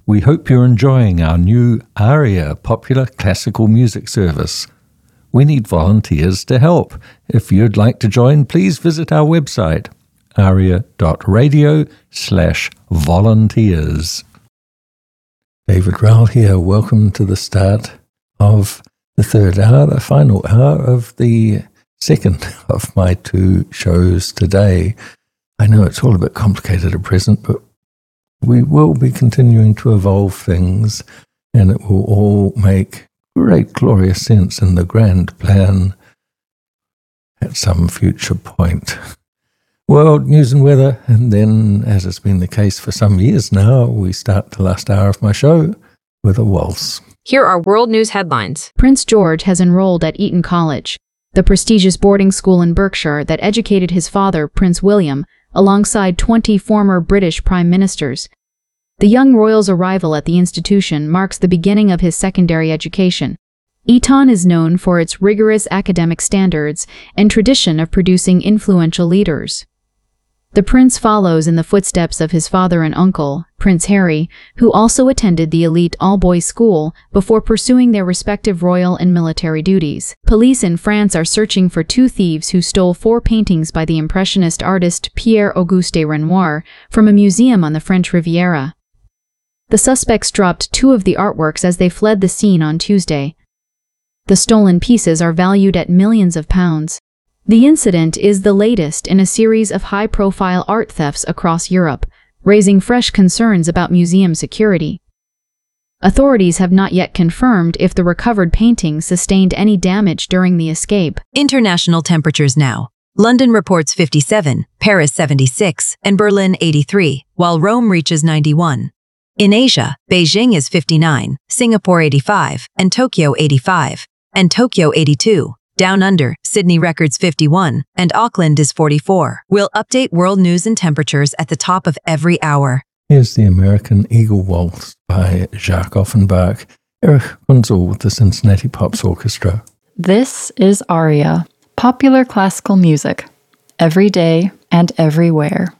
We hope you're enjoying our new ARIA popular classical music service. We need volunteers to help. If you'd like to join, please visit our website, aria.radio/volunteers. David Rowell here. Welcome to the start of the third hour, the final hour of the second of my two shows today. I know it's all a bit complicated at present, but we will be continuing to evolve things, and it will all make great, glorious sense in the grand plan at some future point. World news and weather, and then, as has been the case for some years now, we start the last hour of my show with a waltz. Here are world news headlines. Prince George has enrolled at Eton College, the prestigious boarding school in Berkshire that educated his father, Prince William, alongside 20 former British prime ministers. The young royal's arrival at the institution marks the beginning of his secondary education. Eton is known for its rigorous academic standards and tradition of producing influential leaders. The prince follows in the footsteps of his father and uncle, Prince Harry, who also attended the elite all-boys school before pursuing their respective royal and military duties. Police in France are searching for 2 thieves who stole 4 paintings by the Impressionist artist Pierre-Auguste Renoir from a museum on the French Riviera. The suspects dropped 2 of the artworks as they fled the scene on Tuesday. The stolen pieces are valued at millions of pounds. The incident is the latest in a series of high-profile art thefts across Europe, raising fresh concerns about museum security. Authorities have not yet confirmed if the recovered paintings sustained any damage during the escape. International temperatures now. London reports 57, Paris 76, and Berlin 83, while Rome reaches 91. In Asia, Beijing is 59, Singapore 85, and Tokyo 85, and Tokyo 82. Down under, Sydney records 51, and Auckland is 44. We'll update world news and temperatures at the top of every hour. Here's the American Eagle Waltz by Jacques Offenbach, Erich Kunzel with the Cincinnati Pops Orchestra. This is ARIA, popular classical music, every day and everywhere.